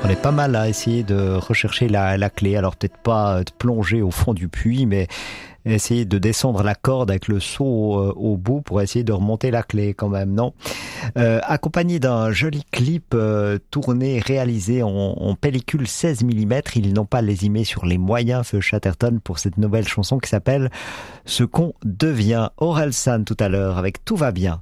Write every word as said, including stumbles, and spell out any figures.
On est pas mal à essayer de rechercher la, la clé. Alors peut-être pas de plonger au fond du puits, mais essayer de descendre la corde avec le seau euh, au bout pour essayer de remonter la clé quand même, non euh, Accompagné d'un joli clip euh, tourné, réalisé en, en pellicule seize millimètres, ils n'ont pas lésimé sur les moyens, Feu Chatterton, pour cette nouvelle chanson qui s'appelle « Ce qu'on devient ». Orelsan tout à l'heure avec « Tout va bien ».